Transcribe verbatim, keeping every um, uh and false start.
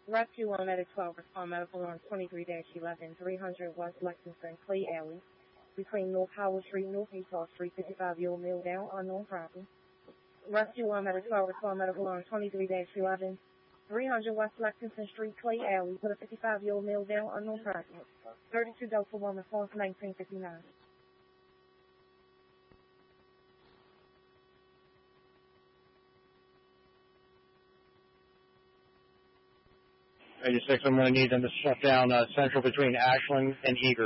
Rescue one Medic twelve, respond medical on twenty-three dash eleven, three hundred West Lexington, Clay Alley, between North Howard Street, North Eastall Street, fifty-five-year-old male down, unknown property. Rescue one Medic twelve, respond medical on twenty-three dash eleven, three hundred West Lexington Street, Clay Alley, with a fifty-five-year-old male down, unknown property. thirty-two Delta one, response nineteen fifty-nine. eighty-six, I'm going to need them to shut down uh, Central between Ashland and Eager.